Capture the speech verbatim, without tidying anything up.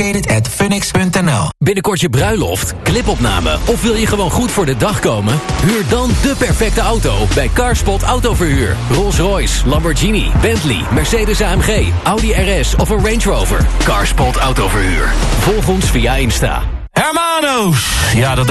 at funix punt n l. Binnenkort je bruiloft, clipopname of wil je gewoon goed voor de dag komen? Huur dan de perfecte auto bij Carspot Autoverhuur. Rolls-Royce, Lamborghini, Bentley, Mercedes A M G, Audi R S of een Range Rover. Carspot Autoverhuur. Volg ons via Insta. Hermanos! Ja, dat